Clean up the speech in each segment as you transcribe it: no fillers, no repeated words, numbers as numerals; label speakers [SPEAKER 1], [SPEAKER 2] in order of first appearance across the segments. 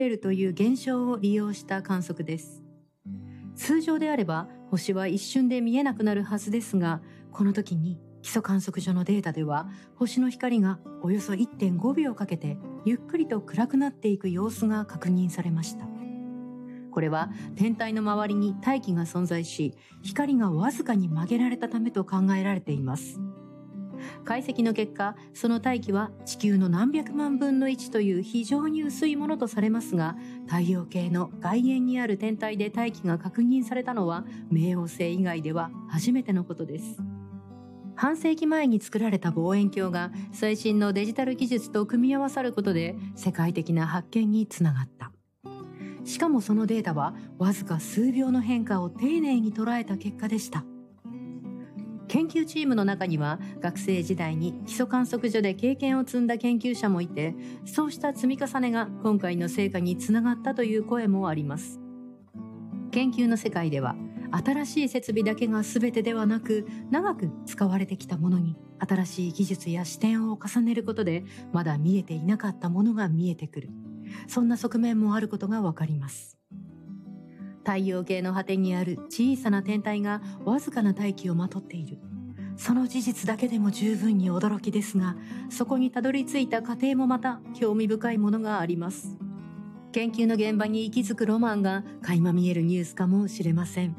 [SPEAKER 1] れるという現象を利用した観測です。通常であれば星は一瞬で見えなくなるはずですが、この時に基礎観測所のデータでは星の光がおよそ 1.5 秒かけてゆっくりと暗くなっていく様子が確認されました。これは天体の周りに大気が存在し、光がわずかに曲げられたためと考えられています。解析の結果、その大気は地球の何百万分の1という非常に薄いものとされますが、太陽系の外縁にある天体で大気が確認されたのは冥王星以外では初めてのことです。半世紀前に作られた望遠鏡が最新のデジタル技術と組み合わさることで世界的な発見につながった。しかもそのデータはわずか数秒の変化を丁寧に捉えた結果でした。研究チームの中には学生時代に基礎観測所で経験を積んだ研究者もいて、そうした積み重ねが今回の成果につながったという声もあります。研究の世界では新しい設備だけが全てではなく、長く使われてきたものに新しい技術や視点を重ねることでまだ見えていなかったものが見えてくる、そんな側面もあることがわかります。太陽系の果てにある小さな天体がわずかな大気をまとっている、その事実だけでも十分に驚きですが、そこにたどり着いた過程もまた興味深いものがあります。研究の現場に息づくロマンが垣間見えるニュースかもしれません。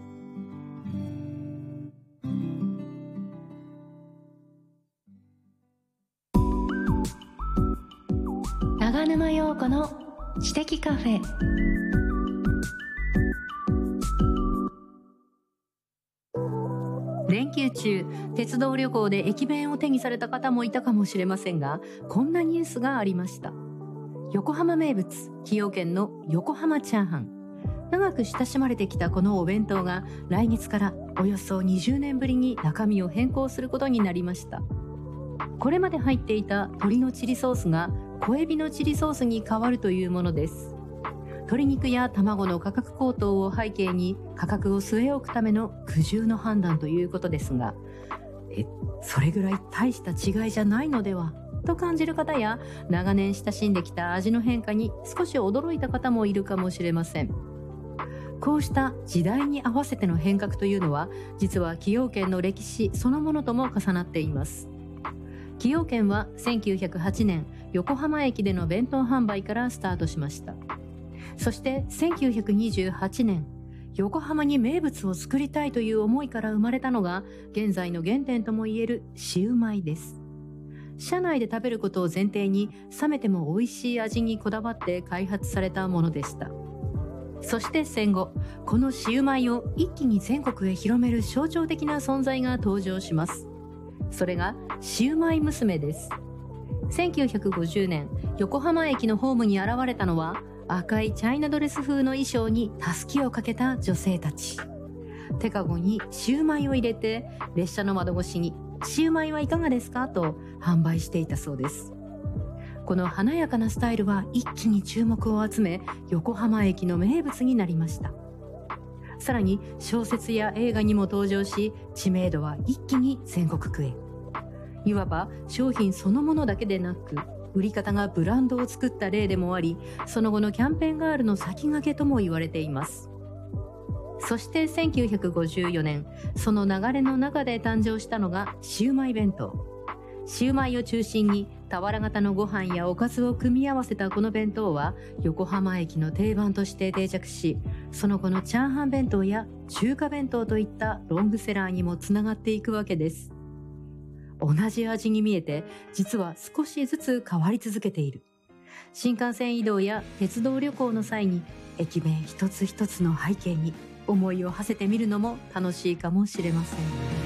[SPEAKER 2] 長沼陽子の知的カフェ。
[SPEAKER 1] 連休中、鉄道旅行で駅弁を手にされた方もいたかもしれませんが、こんなニュースがありました。横浜名物、崎陽軒の横浜チャーハン。長く親しまれてきたこのお弁当が来月からおよそ20年ぶりに中身を変更することになりました。これまで入っていた鶏のチリソースが小エビのチリソースに変わるというものです。鶏肉や卵の価格高騰を背景に価格を据え置くための苦渋の判断ということですが、それぐらい大した違いじゃないのではと感じる方や、長年親しんできた味の変化に少し驚いた方もいるかもしれません。こうした時代に合わせての変革というのは、実は崎陽軒の歴史そのものとも重なっています。崎陽軒は1908年横浜駅での弁当販売からスタートしました。そして1928年、横浜に名物を作りたいという思いから生まれたのが現在の原点ともいえるシウマイです。車内で食べることを前提に、冷めても美味しい味にこだわって開発されたものでした。そして戦後、このシウマイを一気に全国へ広める象徴的な存在が登場します。それがシウマイ娘です。1950年、横浜駅のホームに現れたのは赤いチャイナドレス風の衣装にたすきをかけた女性たち。手かごにシウマイを入れて、列車の窓越しにシウマイはいかがですかと販売していたそうです。この華やかなスタイルは一気に注目を集め、横浜駅の名物になりました。さらに小説や映画にも登場し、知名度は一気に全国区へ。いわば商品そのものだけでなく、売り方がブランドを作った例でもあり、その後のキャンペーンガールの先駆けとも言われています。そして1954年、その流れの中で誕生したのがシウマイ弁当。シウマイを中心に俵型のご飯やおかずを組み合わせたこの弁当は横浜駅の定番として定着し、その後のチャーハン弁当や中華弁当といったロングセラーにもつながっていくわけです。同じ味に見えて、実は少しずつ変わり続けている。新幹線移動や鉄道旅行の際に駅弁一つ一つの背景に思いを馳せてみるのも楽しいかもしれません。